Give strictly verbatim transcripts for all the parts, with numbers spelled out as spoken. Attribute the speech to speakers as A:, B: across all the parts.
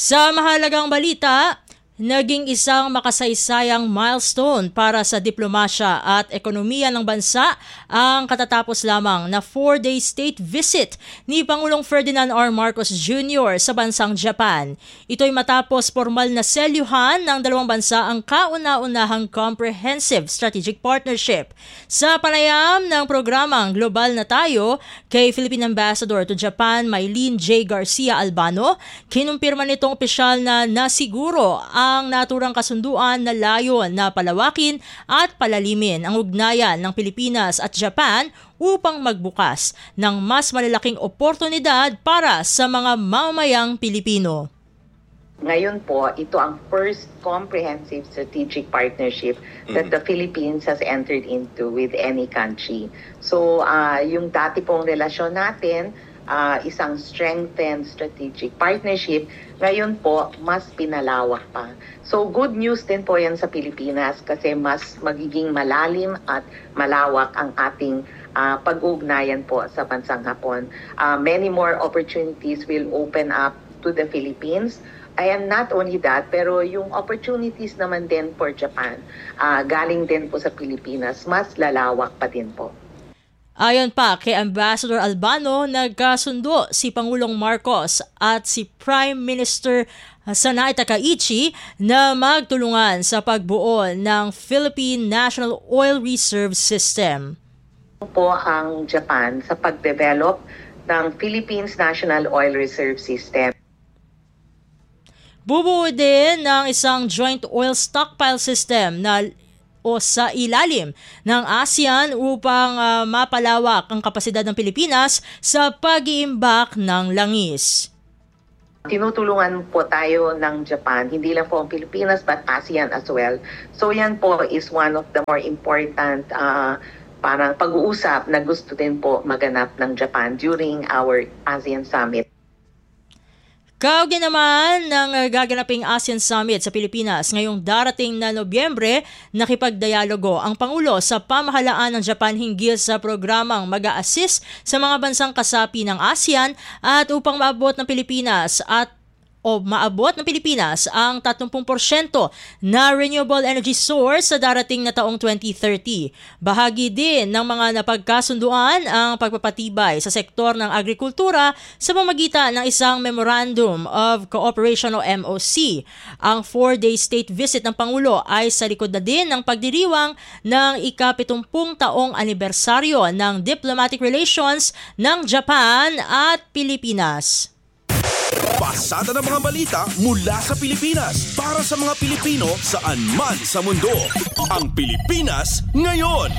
A: Sa mahalagang balita, naging isang makasaysayang milestone para sa diplomasya at ekonomiya ng bansa ang katatapos lamang na four-day state visit ni Pangulong Ferdinand R. Marcos Junior sa bansang Japan. Ito'y matapos formal na selyuhan ng dalawang bansa ang kauna-unahang comprehensive strategic partnership. Sa panayam ng programang Global na Tayo kay Philippine Ambassador to Japan Mylene J. Garcia Albano, kinumpirma nitong opisyal na nasiguro ang naturang kasunduan na layon na palawakin at palalimin ang ugnayan ng Pilipinas at Japan upang magbukas ng mas malalaking oportunidad para sa mga mamamayang Pilipino.
B: Ngayon po, ito ang first comprehensive strategic partnership that the Philippines has entered into with any country. So, uh, yung dati pong relasyon natin, uh, isang strengthened strategic partnership, ngayon po, mas pinalawak pa. So, good news din po yan sa Pilipinas kasi mas magiging malalim at malawak ang ating uh, pag-ugnayan po sa bansang Hapon. Uh, many more opportunities will open up to the Philippines. And not only that, pero yung opportunities naman din for Japan, uh, galing din po sa Pilipinas, mas lalawak pa din po.
A: Ayon pa kay Ambassador Albano, nagkasundo si Pangulong Marcos at si Prime Minister Sanae Takaichi na magtulungan sa pagbuo ng Philippine National Oil Reserve System.
B: Po ang Japan sa pagdevelop ng Philippines National Oil Reserve System.
A: Bubuo din ng isang joint oil stockpile system na o sa ilalim ng ASEAN upang uh, mapalawak ang kapasidad ng Pilipinas sa pag-iimbak ng langis.
B: Tinutulungan po tayo ng Japan, hindi lang po ang Pilipinas but ASEAN as well. So yan po is one of the more important uh, parang pag-uusap na gusto din po maganap ng Japan during our ASEAN Summit.
A: Kaugnay naman ng gaganaping ASEAN Summit sa Pilipinas ngayong darating na Nobyembre, nakipagdialogo ang Pangulo sa pamahalaan ng Japan hinggil sa programang mag-a-assist sa mga bansang kasapi ng ASEAN at upang maabot ng Pilipinas at o maabot ng Pilipinas ang thirty percent na renewable energy source sa darating na taong twenty thirty. Bahagi din ng mga napagkasunduan ang pagpapatibay sa sektor ng agrikultura sa pamamagitan ng isang Memorandum of Cooperation o M O C. Ang four-day state visit ng Pangulo ay sa likod na din ng pagdiriwang ng ika-pitungpung taong anibersaryo ng diplomatic relations ng Japan at Pilipinas.
C: Pasada ng mga balita mula sa Pilipinas para sa mga Pilipino saan man sa mundo. Ang Pilipinas ngayon.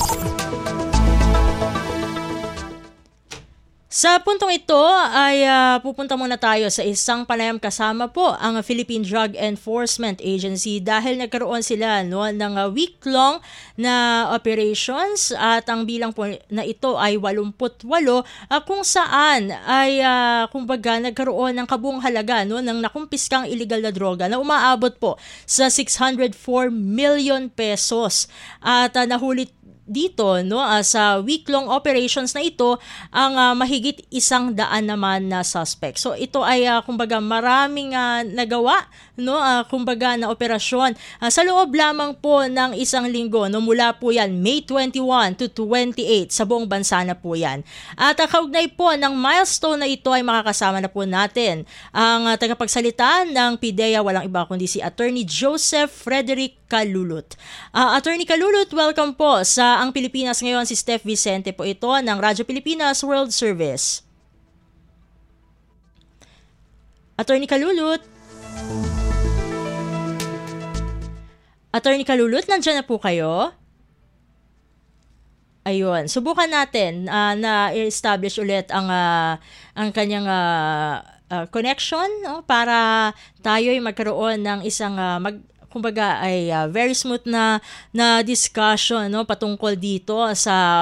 A: Sa puntong ito ay uh, pupunta muna tayo sa isang panayam kasama po ang Philippine Drug Enforcement Agency dahil nagkaroon sila no, ng uh, week-long na operations at ang bilang po na ito ay eighty-eight uh, kung saan ay uh, kumbaga nagkaroon ng kabuang halaga no, ng nakumpiskang illegal na droga na umaabot po sa six hundred four million pesos at uh, nahulit dito no uh, sa week-long operations na ito ang uh, mahigit isang daan naman na suspect. So ito ay uh, kumbaga maraming uh, nagawa no uh, kumbaga na operasyon uh, sa loob lamang po ng isang linggo no mula po yan May twenty-one to twenty-eight sa buong bansa na po yan. At uh, kaugnay po ng milestone na ito ay makakasama na po natin ang uh, tagapagsalita ng P D E A walang iba kundi si Attorney Joseph Frederick Calulot. Uh, Attorney Calulot, welcome po sa Ang Pilipinas Ngayon. Si Steph Vicente po ito ng Radyo Pilipinas World Service. Attorney Calulot. Attorney Calulot, nandiyan na po kayo? Ayun, subukan natin uh, na i-establish ulit ang uh, ang kanyang uh, uh, connection no, para tayo ay magkaroon ng isang uh, mag kumbaga ay uh, very smooth na na discussion no patungkol dito sa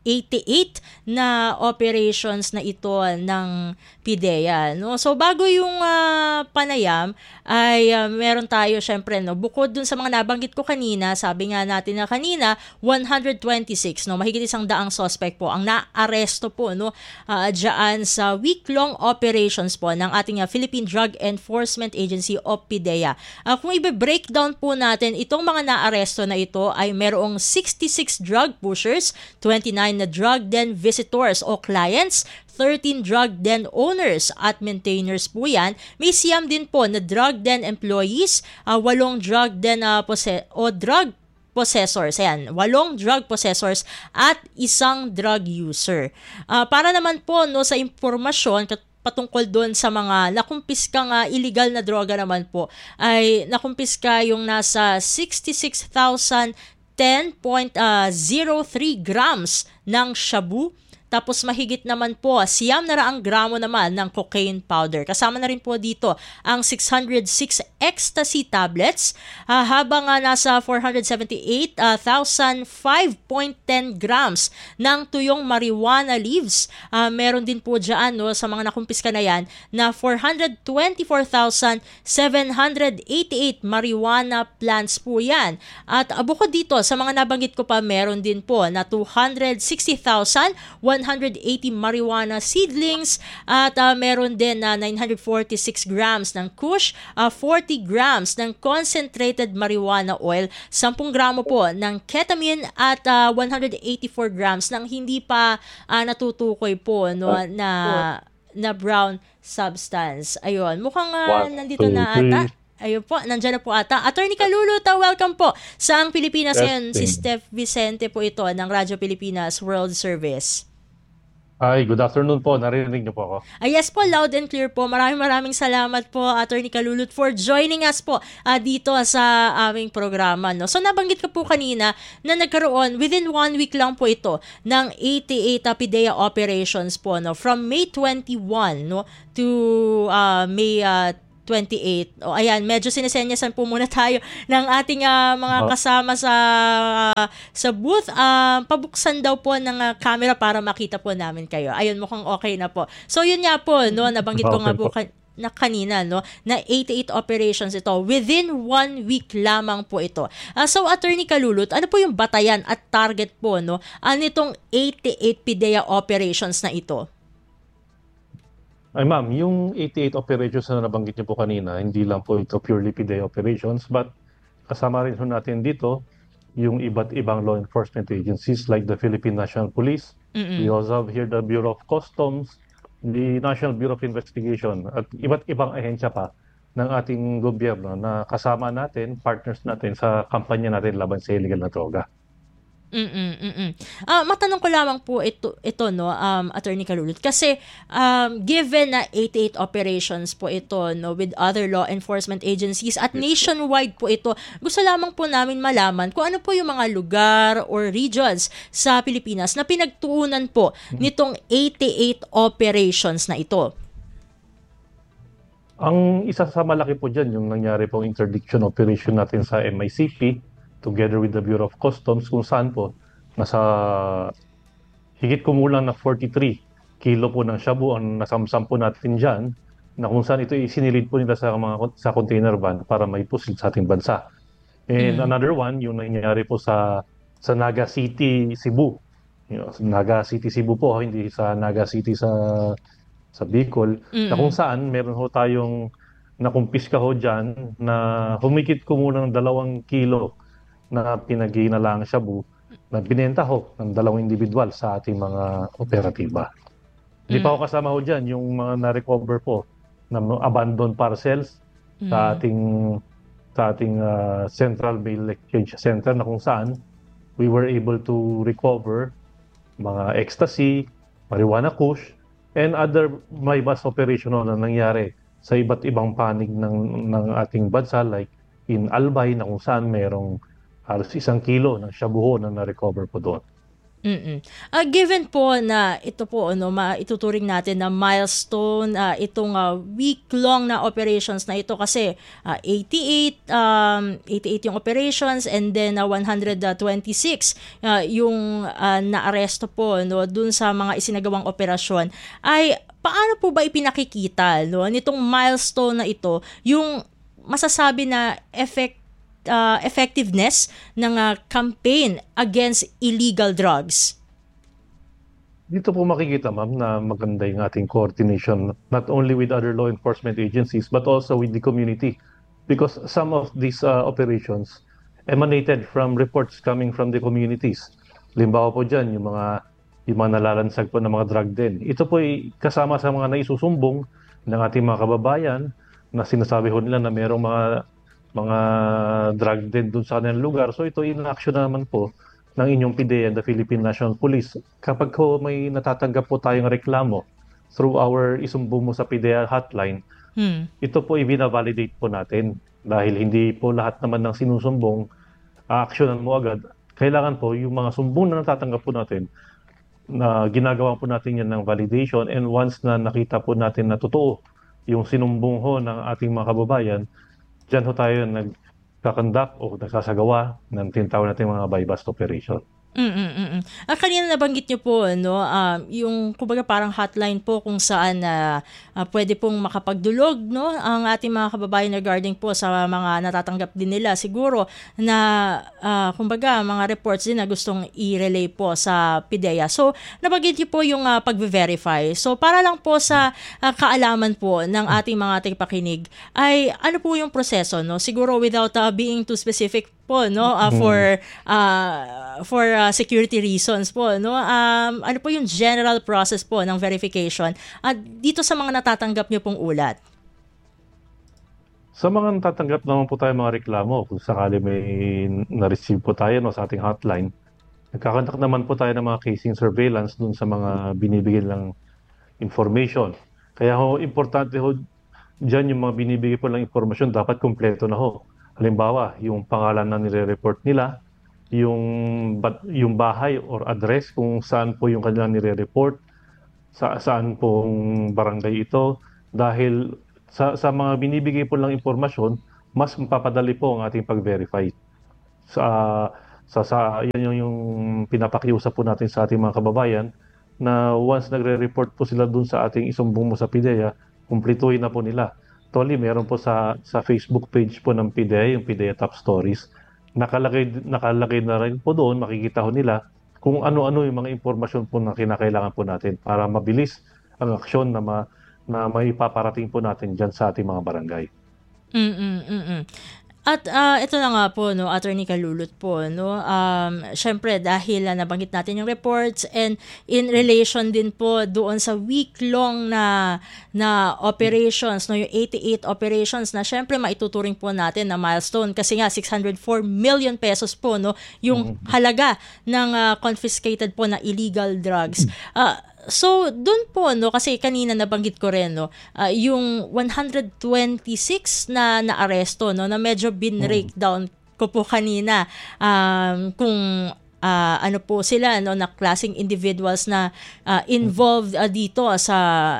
A: eighty-eight na operations na ito ng PIDEA, no? So bago yung uh, panayam ay uh, meron tayo syempre, no, bukod dun sa mga nabanggit ko kanina, sabi nga natin na kanina one hundred twenty-six, no, mahigit isang daang suspect po ang naaresto po, no, uh, diyan sa week-long operations po ng ating uh, Philippine Drug Enforcement Agency o PIDEA. Uh, kung i-breakdown po natin itong mga naaresto na ito ay merong sixty-six drug pushers, twenty-nine na drug den visitors o clients, thirteen drug den owners at maintainers po yan. May siyam din po na drug den employees, uh, walong drug den uh, pose- o drug possessors. Ayan, walong drug possessors at isang drug user. Uh, para naman po, no, sa impormasyon patungkol doon sa mga nakumpiska nga illegal na droga naman po, ay nakumpiska yung nasa sixty-six thousand ten point zero three grams ng shabu. Tapos mahigit naman po, siyam na raang gramo naman ng cocaine powder. Kasama na rin po dito ang six hundred six ecstasy tablets, uh, habang uh, nasa four hundred seventy-eight thousand five point one zero grams ng tuyong marijuana leaves. Uh, meron din po dyan, no, sa mga nakumpiska na yan na four hundred twenty-four thousand seven hundred eighty-eight marijuana plants po yan. At uh, bukod dito, sa mga nabanggit ko pa, meron din po na two hundred sixty thousand one hundred eighty marijuana seedlings at uh, meron din na uh, nine hundred forty-six grams ng kush, uh, forty grams ng concentrated marijuana oil, ten gramo po ng ketamine at uh, one hundred eighty-four grams ng hindi pa uh, natutukoy po, no, na na brown substance. Ayun, mukhang uh, nandito na ata. Ayun po, nandyan na po ata. Attorney Kaluluta, welcome po sa Ang Pilipinas Ngayon. Si Steph Vicente po ito ng Radyo Pilipinas World Service.
D: Hi, good afternoon po. Narinig niyo po ako.
A: Ah, yes po, loud and clear po. Maraming maraming salamat po, Attorney Kalulut, for joining us po uh, dito sa aming programa. No? So nabanggit ko po kanina na nagkaroon within one week lang po ito ng eighty-eight uh, PIDEA operations po, no? From May twenty-first, no, to uh, May uh, twenty-eight. O ayan, medyo sinesenyasan po muna tayo ng ating uh, mga kasama sa uh, sa booth. Uh, pabuksan daw po ng uh, camera para makita po namin kayo. Ayun, mukhang okay na po. So yun nga po, no, nabanggit ko nga po kan- na kanina, no, na eighty-eight operations ito. Within one week lamang po ito. Uh, so Attorney Kalulot, ano po yung batayan at target po, no, uh, nitong eighty-eight PIDEA operations na ito?
D: Ay ma'am, yung eighty-eight operations na nabanggit niyo po kanina, hindi lang po ito purely PIDEA operations, but kasama rin po natin dito yung iba't ibang law enforcement agencies like the Philippine National Police. Mm-mm. We also have here the Bureau of Customs, the National Bureau of Investigation, at iba't ibang ahensya pa ng ating gobyerno na kasama natin, partners natin sa kampanya natin laban sa illegal na droga.
A: Mm-mm, mm-mm. Uh, matanong ko lamang po ito, ito no, um, Attorney Kalulot, kasi um, given na eighty-eight operations po ito, no, with other law enforcement agencies at nationwide po ito, gusto lamang po namin malaman kung ano po yung mga lugar or regions sa Pilipinas na pinagtuunan po nitong eighty-eight operations na ito.
D: Ang isa sa malaki po dyan, yung nangyari pong interdiction operation natin sa M I C P, together with the Bureau of Customs, kung saan po nasa higit kumulang na forty-three kilo po ng shabu ang nasamsam po natin dyan, na kung saan ito isinilid po nila sa, mga, sa container van para may pusil sa ating bansa. And mm. another one, yung nangyari po sa sa Naga City, Cebu. You know, Naga City, Cebu po, hindi sa Naga City sa sa Bicol, mm. na kung saan meron ho tayong nakumpiska ho dyan na humigit kumulang ng dalawang kilo na pinag-iinalang shabu na binenta ho ng dalawang individual sa ating mga operatiba. Hindi mm. pa ako kasama ho dyan yung mga na-recover po na abandoned parcels mm. sa ating sa ating uh, Central Mail Exchange Center, na kung saan we were able to recover mga ecstasy, marijuana kush, and other may bus operation na nangyari sa iba't ibang panig ng, ng ating bansa, like in Albay, na kung saan mayroong halos isang kilo ng shabuho na na-recover po doon.
A: Mm. Ah, given po na ito po ano maituturing natin na milestone ah, itong ah, week-long na operations na ito kasi ah, eighty-eight um eighty-eight yung operations and then ah, one hundred twenty-six ah, yung ah, naaresto po no dun sa mga isinagawang operasyon ay paano po ba ipinakikita no nitong milestone na ito yung masasabi na effect uh, effectiveness ng uh, campaign against illegal drugs?
D: Dito po makikita, ma'am, na maganda yung ating coordination not only with other law enforcement agencies but also with the community because some of these uh, operations emanated from reports coming from the communities. Limbawa po dyan, yung mga, yung mga nalalansag po ng mga drug den. Ito po ay kasama sa mga naisusumbong ng ating mga kababayan na sinasabi ho nila na mayroong mga mga drug den doon sa kanilang lugar. So ito in-action naman po ng inyong P D E A and the Philippine National Police. Kapag ho may natatanggap po tayong reklamo through our isumbong mo sa P D E A hotline, hmm. ito po i-validate po natin dahil hindi po lahat naman ng sinusumbong a-actionan mo agad. Kailangan po yung mga sumbong na natatanggap po natin na ginagawa po natin yan ng validation and once na nakita po natin na totoo yung sinumbong ho ng ating mga kababayan, dyan ho tayo nagkakandak o nagsasagawa ng tinatawag natin mga buy-bust operation.
A: Mm-mm-mm. Ah, kanina nabanggit niyo po no, um, yung kumbaga parang hotline po kung saan uh, uh, pwede pong makapagdulog no, ang ating mga kababayan regarding po sa mga natatanggap din nila siguro na uh, kumbaga mga reports din na gustong i-relay po sa P D E A. So nabanggit niyo po yung uh, pag-verify. So para lang po sa uh, kaalaman po ng ating mga tagapakinig ay ano po yung proseso no, siguro without uh, being too specific po no uh, for uh, for uh, security reasons po no um ano po yung general process po ng verification at uh, dito sa mga natatanggap niyo pong ulat?
D: Sa mga natatanggap naman po tayo mga reklamo kung sakali may na-receive po tayo no, sa ating hotline, nagkakandak naman po tayo ng mga casing surveillance dun sa mga binibigyan ng information. Kaya ho importante ho dyan yung mga binibigay po lang informasyon dapat kumpleto na ho. Halimbawa, yung pangalan na nire-report nila, yung, yung bahay or address kung saan po yung kanilang nire-report, sa, saan pong barangay ito. Dahil sa, sa mga binibigay po lang informasyon, mas mapapadali po ang ating pag-verify. Sa, sa, sa, yan yung, yung pinapakiusap po natin sa ating mga kababayan na once nagre-report po sila dun sa ating isumbong mo sa P D E A, kumplituhin na po nila. Actually, meron po sa sa Facebook page po ng P D E A, yung P D E A Top Stories. Nakalagay, nakalagay na rin po doon, makikita ho nila kung ano-ano yung mga impormasyon po na kinakailangan po natin para mabilis ang aksyon na, ma, na may paparating po natin dyan sa ating mga barangay.
A: Mm-mm-mm. At uh, ito na nga po, no, Attorney Kalulot po, no, um, syempre dahil uh, nabanggit natin yung reports and in relation din po doon sa week-long na, na operations, no, yung eighty-eight operations na syempre maituturing po natin na milestone kasi nga six hundred four million pesos po, no, yung halaga ng uh, confiscated po na illegal drugs. Uh, So, doon po, no, kasi kanina nabanggit ko rin, no, uh, yung one hundred twenty-six na naaresto, no, na medyo bin-break down ko po kanina um, kung uh, ano po sila, no, na klaseng individuals na uh, involved uh, dito sa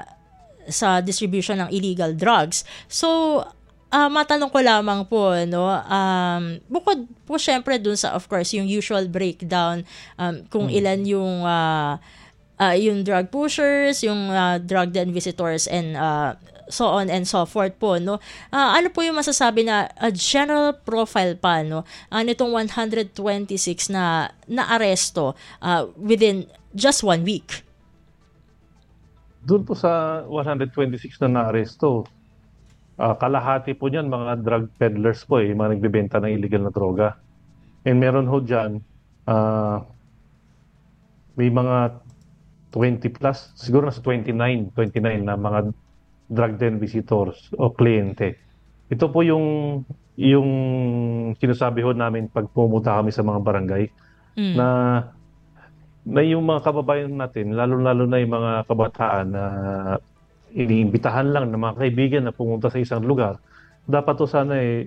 A: sa distribution ng illegal drugs. So, uh, matanong ko lamang po, no, um, bukod po syempre doon sa, of course, yung usual breakdown, um, kung ilan yung uh, Uh, yung drug pushers, yung uh, drug den visitors and uh, so on and so forth po, no. Uh, ano po yung masasabi na a uh, general profile pa, no, uh, nitong one hundred twenty-six na na-aresto uh, within just one week?
D: Doon po sa one hundred twenty-six na na-aresto, uh, kalahati po niyan mga drug peddlers po, eh, mga nagbebenta ng illegal na droga. And meron ho dyan, uh, may mga twenty plus, siguro nasa twenty-nine, twenty-nine na mga drug den visitors o kliyente. Ito po yung yung sinasabi ho namin pag pumunta kami sa mga barangay mm. na na yung mga kababayan natin, lalo-lalo na yung mga kabataan na iniimbitahan lang ng mga kaibigan na pumunta sa isang lugar, dapat to sana eh,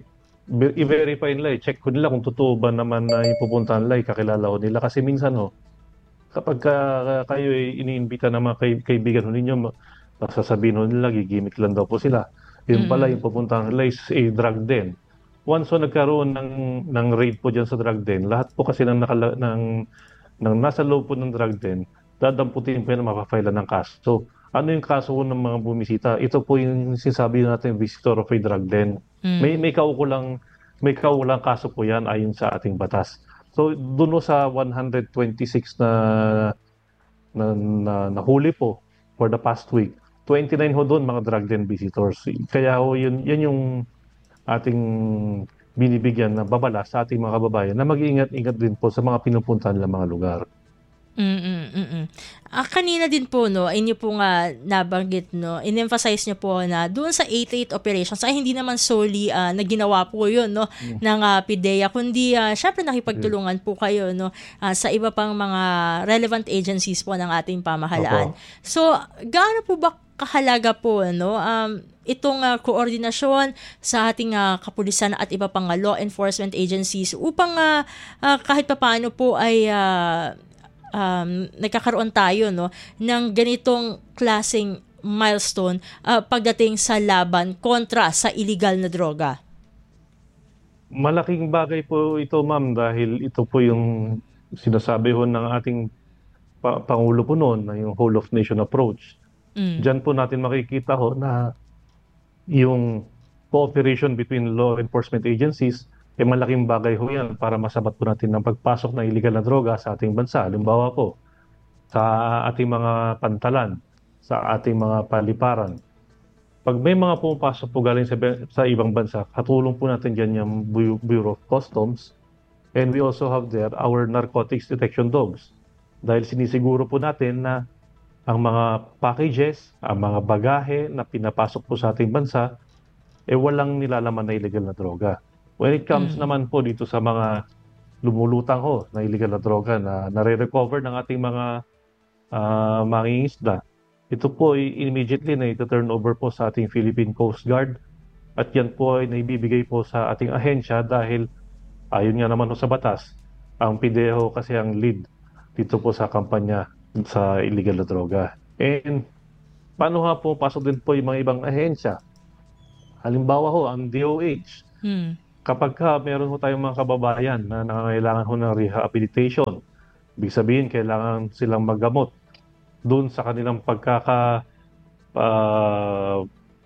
D: i-verify nila, eh, check ko nila kung totoo ba naman na yung pupuntahan nila, kakilala ko nila. Kasi minsan ho, kapag ka, kayo ay iniimbita ng mga kay, kaibigan ninyo, ma- sasabihin ho nila, gigimik lang daw po sila. Yun pala, yung pupuntahan nila is a drug den. Once so nagkaroon ng, ng raid po dyan sa drug den, lahat po kasi ng, nakala, ng, ng nasa loob po ng drug den, dadamputin po yan na mapafile ng kaso. So, ano yung kaso po ng mga bumisita? Ito po yung sinasabi natin, visitor of a drug den. May, may kaukulang, may kaukulang kaso po yan ayon sa ating batas. So, doon sa one hundred twenty-six na, na, na nahuli po for the past week, twenty-nine ho doon mga drug den visitors. Kaya ho, yun, yun yung ating binibigyan na babala sa ating mga kababayan na mag-iingat-ingat din po sa mga pinupuntahan ng mga lugar.
A: Mm, mm. Ah, kanina din po, no, inyo po nga nabanggit, no, in-emphasize nyo po na doon sa eighty-eight operations ay hindi naman solely ah, na ginawa po yun, no, ng ah, PIDEA, kundi ah, syempre nakipagtulungan po kayo, no, ah, sa iba pang mga relevant agencies po ng ating pamahalaan.
D: Opo.
A: So, gaano po ba kahalaga po, no, um, itong ah, koordinasyon sa ating ah, kapulisan at iba pang ah, law enforcement agencies upang ah, ah, kahit papaano po ay ah, um, nagkakaroon tayo, no, ng ganitong klaseng milestone uh, pagdating sa laban kontra sa illegal na droga?
D: Malaking bagay po ito, ma'am, dahil ito po yung sinasabi ho ng ating pa- Pangulo po noon, na yung whole of nation approach.
A: Mm.
D: Diyan po natin makikita ho na yung cooperation between law enforcement agencies, eh malaking bagay ho yan para masabat po natin ng pagpasok ng illegal na droga sa ating bansa. Halimbawa po, sa ating mga pantalan, sa ating mga paliparan. Pag may mga pumapasok po galing sa, sa ibang bansa, katulong po natin dyan yung Bu- Bureau of Customs, and we also have there our narcotics detection dogs. Dahil sinisiguro po natin na ang mga packages, ang mga bagahe na pinapasok po sa ating bansa, eh walang nilalaman na illegal na droga. When it comes naman po dito sa mga lumulutang ho na illegal na droga na nare-recover ng ating mga uh, mangingisda, ito po ay immediately na ito-turn over po sa ating Philippine Coast Guard at yan po ay naibibigay po sa ating ahensya dahil ayon nga naman ho sa batas, ang PIDEA ho kasi ang lead dito po sa kampanya sa illegal na droga. And paano nga po pasok din po yung mga ibang ahensya? Halimbawa ho, ang D O H.
A: Hmm.
D: Kapag ka meron ho tayong mga kababayan na nangangailangan ho ng rehabilitation, ibig sabihin kailangan silang maggamot doon sa kanilang pagkaka uh,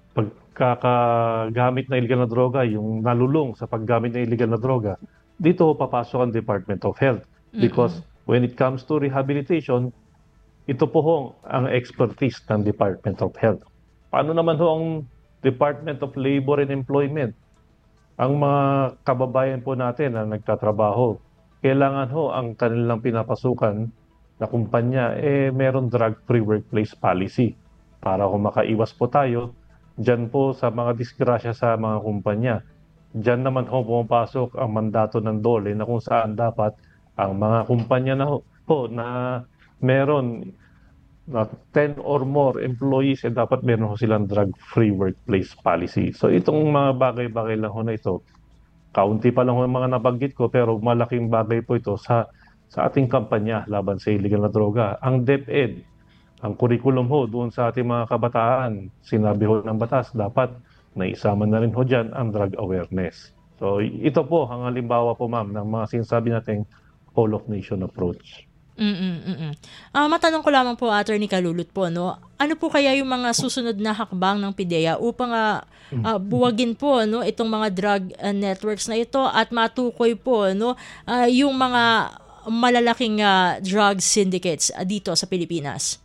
D: pagkakagamit na illegal na droga, yung nalulong sa paggamit ng illegal na droga, dito ho papasok ang Department of Health. Because mm-hmm. when it comes to rehabilitation, ito po ho ang expertise ng Department of Health. Paano naman ho ang Department of Labor and Employment? Ang mga kababayan po natin na nagtatrabaho, kailangan ho ang kanilang pinapasukan na kumpanya, eh meron drug-free workplace policy para kung makaiwas po tayo dyan po sa mga disgrasya sa mga kumpanya. Dyan naman ho pumapasok ang mandato ng DOLE na kung saan dapat ang mga kumpanya na ho, po na meron na ten or more employees, eh dapat meron ho silang drug-free workplace policy. So itong mga bagay-bagay lang ho na ito, kaunti pa lang ho ang mga nabanggit ko, pero malaking bagay po ito sa sa ating kampanya laban sa illegal na droga. Ang DepEd, ang curriculum ho doon sa ating mga kabataan, sinabi ho ng batas, dapat naisama na rin ho dyan ang drug awareness. So ito po ang halimbawa po, ma'am, ng mga sinasabi nating whole of nation approach.
A: Mm-mm-mm. Ah, matanong ko lamang po, Attorney Kalulot po, no, ano po kaya yung mga susunod na hakbang ng PIDEA upang uh, uh, buwagin po, no, itong mga drug uh, networks na ito at matukoy po, no, uh, yung mga malalaking uh, drug syndicates uh, dito sa Pilipinas?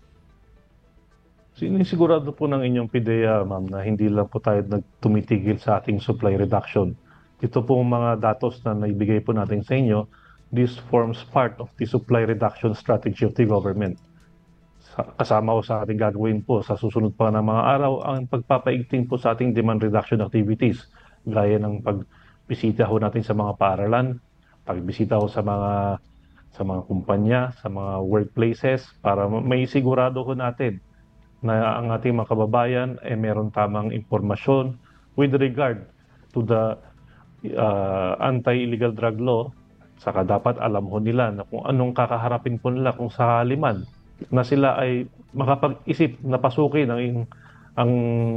D: Sinisigurado po ng inyong PIDEA, ma'am, na hindi lang po tayo nagtumitigil sa ating supply reduction. Ito po mga datos na naibigay po natin sa inyo. This forms part of the supply reduction strategy of the government. Kasama ko sa ating gagawin po sa susunod pa ng mga araw ang pagpapaigting po sa ating demand reduction activities, gaya ng pagbisita ho natin sa mga paaralan, pagbisita ho sa mga sa mga kumpanya, sa mga workplaces, para may sigurado ho natin na ang ating mga kababayan ay eh, meron tamang impormasyon with regard to the uh, anti-illegal drug law Saka dapat alam ho nila na kung anong kakaharapin po nila kung sakali man na sila ay makapag-isip na pasukin ang ang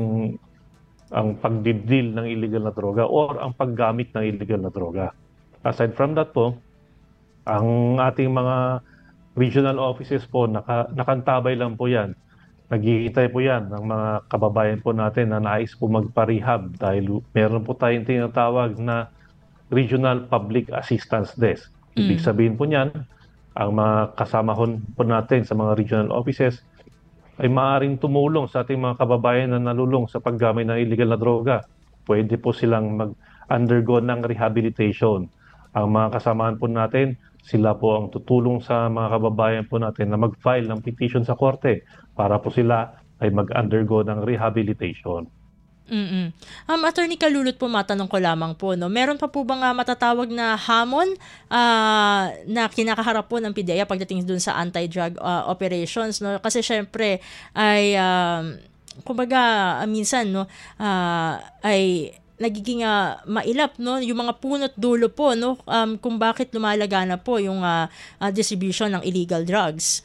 D: ang pagdidil ng illegal na droga or ang paggamit ng illegal na droga. Aside from that po, ang ating mga regional offices po, naka, nakantabay lang po yan. Naghihintay po yan ng mga kababayan po natin na nais po magpa-rehab dahil meron po tayong tinatawag na Regional Public Assistance Desk. Ibig sabihin po niyan, ang mga kasama po natin sa mga regional offices ay maaaring tumulong sa ating mga kababayan na nalulong sa paggamit ng illegal na droga. Pwede po silang mag-undergo ng rehabilitation. Ang mga kasamaan po natin, sila po ang tutulong sa mga kababayan po natin na mag-file ng petition sa korte para po sila ay mag-undergo ng rehabilitation.
A: Mm. Um, Attorney Kalulot po, matanong ko lamang po, no? Meron pa po bang uh, matatawag na hamon uh, na kinakaharap po ng PIDEA pagdating dun sa anti-drug uh, operations, no? Kasi syempre ay uh, kumbaga uh, minsan, no, uh, ay nagiging uh, mailap, no, yung mga punot dulo po, no, um, kung bakit lumalaga na po yung uh, uh, distribution ng illegal drugs.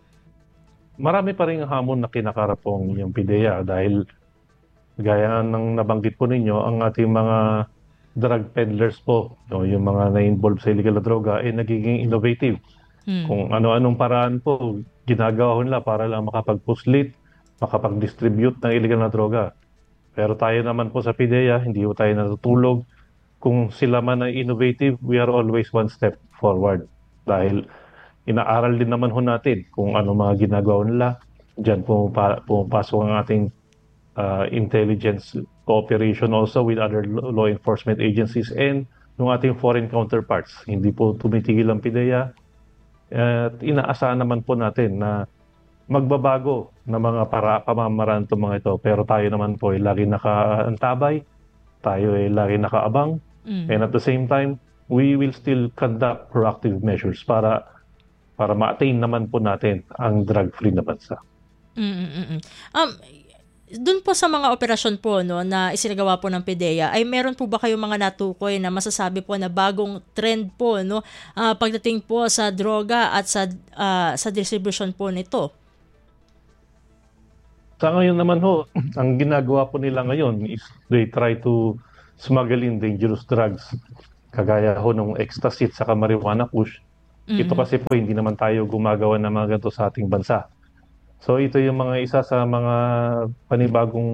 D: Marami pa rin hamon na kinakarap pong yung PIDEA dahil gaya ng nabanggit po ninyo, ang ating mga drug peddlers po, no, yung mga na-involve sa illegal na droga, ay nagiging innovative. Hmm. Kung ano-anong paraan po, ginagawa nila para lang makapag-puslit, makapag-distribute ng illegal na droga. Pero tayo naman po sa PIDEA, hindi po tayo natutulog. Kung sila man ay innovative, we are always one step forward. Dahil inaaral din naman ho natin kung ano mga ginagawa nila. Diyan pumapasok ang ating Uh, intelligence cooperation also with other law enforcement agencies and ng ating foreign counterparts. Hindi po tumitigil ang PIDEA at inaasahan naman po natin na magbabago na mga para pamamaraan itong mga ito. Pero tayo naman po ay lagi nakaantabay, tayo ay lagi nakaabang, mm. and at the same time, we will still conduct proactive measures para para ma-attain naman po natin ang drug-free na bansa.
A: Mm-mm-mm. Um, Doon po sa mga operasyon po, no, na isinagawa po ng PIDEA, ay meron po ba kayong mga natukoy na masasabi po na bagong trend po, no, uh, pagdating po sa droga at sa uh, sa distribution po nito?
D: Sa ngayon naman ho, ang ginagawa po nila ngayon is they try to smuggle in dangerous drugs. Kagaya ho ng ecstasy at saka marijuana kush. Mm-hmm. Ito kasi po hindi naman tayo gumagawa ng mga ganito sa ating bansa. So ito yung mga isa sa mga panibagong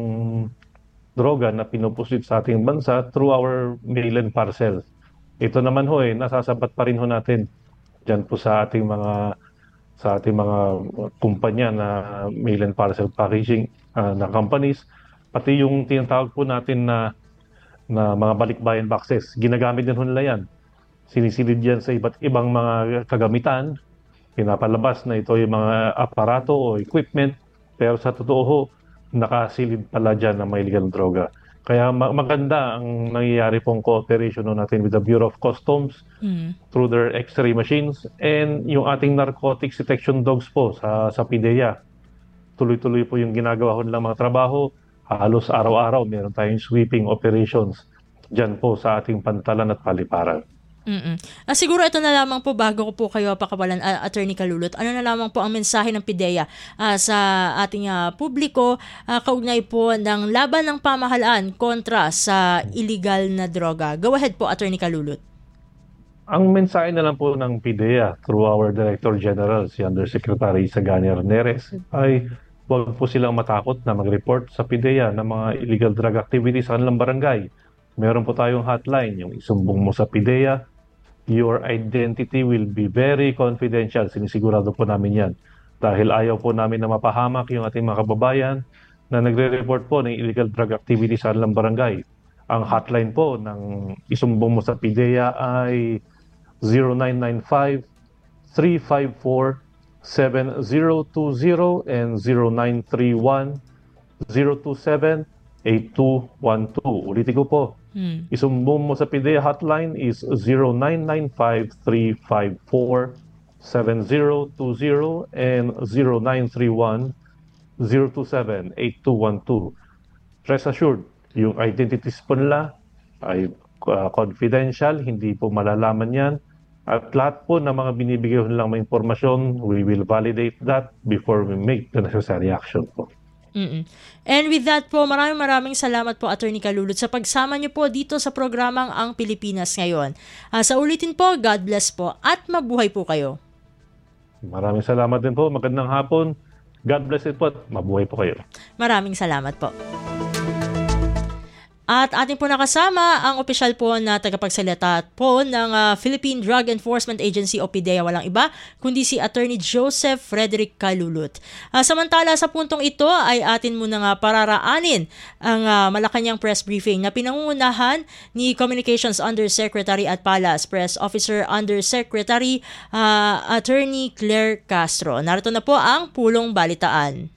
D: droga na pinupusit sa ating bansa through our mail-in parcel. Ito naman ho eh, nasasabat pa rin ho natin dyan po sa ating mga sa ating mga kumpanya na mail-in parcel packaging uh, na companies. Pati yung tinatawag po natin na, na mga balikbayan boxes, ginagamit din ho nila yan. Sinisilid yan sa iba't ibang mga kagamitan. Pinapalabas na ito yung mga aparato o equipment, pero sa totoo ho, nakasilid pala dyan ng mga illegal droga. Kaya maganda ang nangyayari pong cooperation natin with the Bureau of Customs mm. through their X-ray machines and yung ating narcotics detection dogs po sa, sa PIDEA. Tuloy-tuloy po yung ginagawa ho nilang mga trabaho. Halos araw-araw meron tayong sweeping operations dyan po sa ating pantalan at paliparan.
A: Mm-mm. Ah, siguro ito na lamang po bago ko po kayo pakawalan, uh, Attorney Kalulot. Ano na lamang po ang mensahe ng PIDEA uh, sa ating uh, publiko uh, kaugnay po ng laban ng pamahalaan kontra sa illegal na droga? Go ahead po, Attorney Kalulot.
D: Ang mensahe na lang po ng PIDEA through our Director General, si Undersecretary Sagani Arneres, ay huwag po silang matakot na mag-report sa PIDEA ng mga illegal drug activities sa kanilang barangay. Meron po tayong hotline, yung isumbong mo sa PIDEA. Your identity will be very confidential. Sinisigurado po namin yan. Dahil ayaw po namin na mapahamak yung ating mga kababayan na nagre-report po ng illegal drug activity sa alang barangay. Ang hotline po ng isumbong mo sa PIDEA ay zero nine nine five, three five four, seven zero two zero and zero nine three one, zero two seven, eight two one two. Ulitin ko po. Hmm. Isumbong mo sa PIDEA hotline is zero nine nine five, three five four, seven zero two zero and zero nine three one, zero two seven, eight two one two. Rest assured, yung identities po nila ay uh, confidential, hindi po malalaman yan At lahat po ng mga binibigay ko nilang mga impormasyon, we will validate that before we make the necessary action po.
A: Mm-mm. And with that po, maraming maraming salamat po, Attorney Kalulud, sa pagsama niyo po dito sa programang Ang Pilipinas Ngayon. Uh, sa ulitin po, God bless po at mabuhay po kayo.
D: Maraming salamat din po. Magandang hapon. God bless it po at mabuhay po kayo.
A: Maraming salamat po. At ating po nakasama ang opisyal po na tagapagsalita po ng uh, Philippine Drug Enforcement Agency o PIDEA, walang iba kundi si Attorney Joseph Frederick Kalulud. Uh, samantala sa puntong ito ay atin muna nga pararaanin ang uh, Malacanang press briefing na pinangungunahan ni Communications Undersecretary at Palace Press Officer Undersecretary uh, Attorney Claire Castro. Narito na po ang pulong balitaan.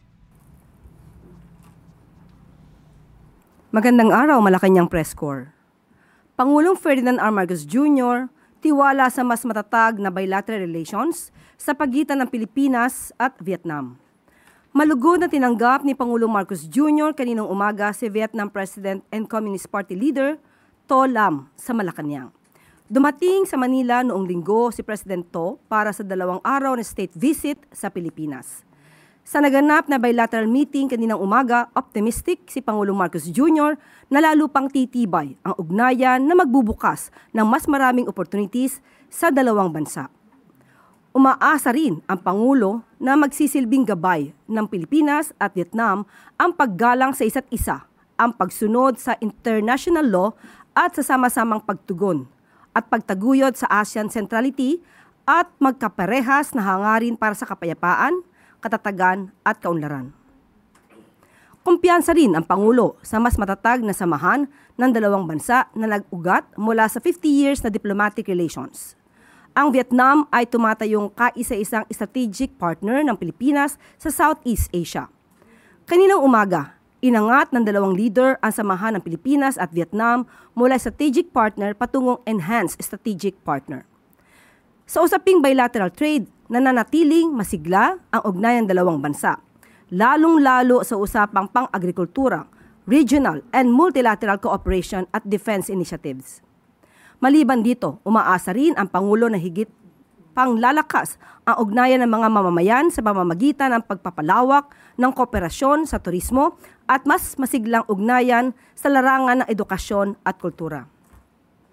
E: Magandang araw, Malacanang Press Corps. Pangulong Ferdinand R. Marcos Junior tiwala sa mas matatag na bilateral relations sa pagitan ng Pilipinas at Vietnam. Malugod na tinanggap ni Pangulong Marcos Junior kaninang umaga si Vietnam President and Communist Party Leader To Lam sa Malacanang. Dumating sa Manila noong linggo si President To para sa dalawang araw na state visit sa Pilipinas. Sa naganap na bilateral meeting kaninang umaga, optimistic si Pangulong Marcos Junior na lalo pang titibay ang ugnayan na magbubukas ng mas maraming opportunities sa dalawang bansa. Umaasa rin ang Pangulo na magsisilbing gabay ng Pilipinas at Vietnam ang paggalang sa isa't isa, ang pagsunod sa international law at sa sama-samang pagtugon at pagtaguyod sa ASEAN centrality at magkaparehas na hangarin para sa kapayapaan, katatagan at kaunlaran. Kumpiyansa rin ang Pangulo sa mas matatag na samahan ng dalawang bansa na nag-ugat mula sa fifty years na diplomatic relations. Ang Vietnam ay tumatayong kaisa-isang strategic partner ng Pilipinas sa Southeast Asia. Kaninang umaga, inangat ng dalawang leader ang samahan ng Pilipinas at Vietnam mula strategic partner patungong enhanced strategic partner. Sa usaping bilateral trade, nananatiling masigla ang ugnayan ng dalawang bansa, lalong-lalo sa usapang pang-agrikultura, regional and multilateral cooperation at defense initiatives. Maliban dito, umaasa rin ang Pangulo na higit panglalakas ang ugnayan ng mga mamamayan sa pamamagitan ng pagpapalawak ng kooperasyon sa turismo at mas masiglang ugnayan sa larangan ng edukasyon at kultura.